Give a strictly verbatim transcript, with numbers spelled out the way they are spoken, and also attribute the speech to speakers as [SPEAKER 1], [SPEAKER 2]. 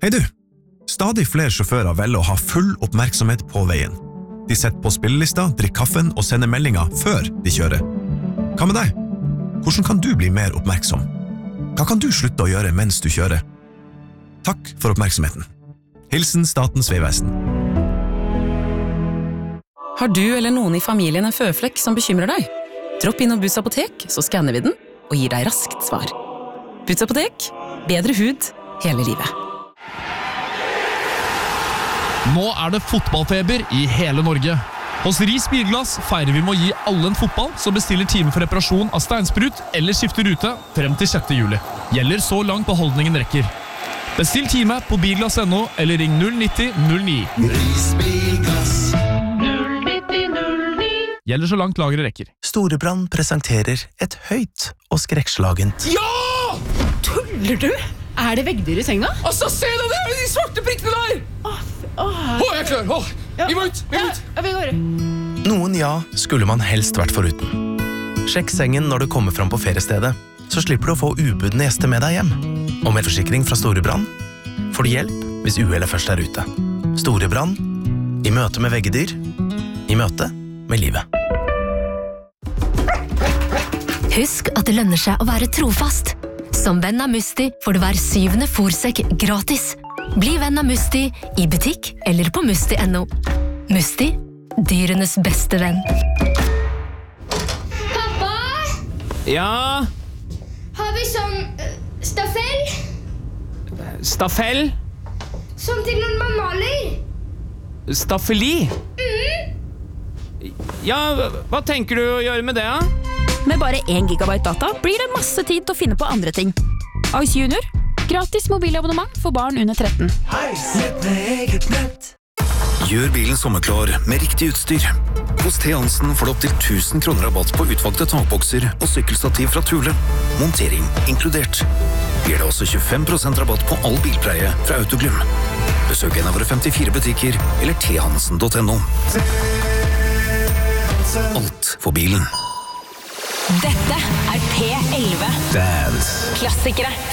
[SPEAKER 1] Hei du! Stadig flere sjåfører velger å ha full oppmerksomhet på veien. De setter på spillelista, drikker kaffen og sender meldinger før de kjører. Hva med deg? Hvordan kan du bli mer oppmerksom? Hva kan du slutte å gjøre mens du kjører? Takk for oppmerksomheten. Hilsen Statens vegvesen.
[SPEAKER 2] Har du eller noen i familien en føflekk som bekymrer deg? Dropp inn og Butts apotek, så skanner vi den og gir deg raskt svar. Butts apotek, bedre hud hele livet.
[SPEAKER 3] Nå er det fotballfeber i hele Norge. Hos Ris Bilglass feirer vi med å gi alle en fotball som bestiller time for reparasjon av steinsprut eller skifter rute frem til sjette juli. Gjelder så langt beholdningen rekker. Bestill time på bilglass punktum no eller ring null nitti null ni.
[SPEAKER 4] Ris Bilglass.
[SPEAKER 5] null nitti null ni.
[SPEAKER 3] Gjelder så langt lageret rekker.
[SPEAKER 6] Storebrand presenterer et høyt og skrekkslagent.
[SPEAKER 3] Ja!
[SPEAKER 5] Tuller du? Er det veggdyr i senga?
[SPEAKER 3] Altså, se deg det! De svarte prikkene der!
[SPEAKER 5] Åh, åh.
[SPEAKER 3] Åh, jeg er klar! Åh, vi må ut! Vi må ut!
[SPEAKER 5] Ja, vi går.
[SPEAKER 6] Noen ja skulle man helst vært foruten. Sjekk sengen når du kommer fram på feriestedet, så slipper du å få ubudne gjester med deg hjem. Og med forsikring fra Storebrand får du hjelp hvis uhellet først er ute. Storebrand, i møte med veggedyr, i møte med livet.
[SPEAKER 7] Husk at det lønner seg å være trofast. Som venn av Musti får du hver syvende fôrsekk gratis. Bli venn av Musti i butikk eller på musti punktum no. Musti, dyrenes beste venn.
[SPEAKER 8] Pappa,
[SPEAKER 3] Ja,
[SPEAKER 8] har vi sånn uh, stafell?
[SPEAKER 3] staffell,
[SPEAKER 8] Sånn til når man maler?
[SPEAKER 3] staffeli. Ja, hva tenker du å gjøre med det, da?
[SPEAKER 9] Med bare én gigabyte data blir det masse tid til å finne på andre ting. Ice Junior. Gratis mobilabonnement for barn under tretten.
[SPEAKER 10] Gjør bilen sommerklar med riktig utstyr. Hos T. Hansen får du opp til tusen kroner rabatt på utvalgte takbokser og sykkelstativ fra Thule. Montering inkludert. Gir det også tjuefem prosent rabatt på all bilpleie fra Autoglym. Besøk en av våre femtifire butikker eller t hansen punktum no. Alt for bilen.
[SPEAKER 9] Dette er P elleve.
[SPEAKER 10] Dance.
[SPEAKER 9] Klassikere.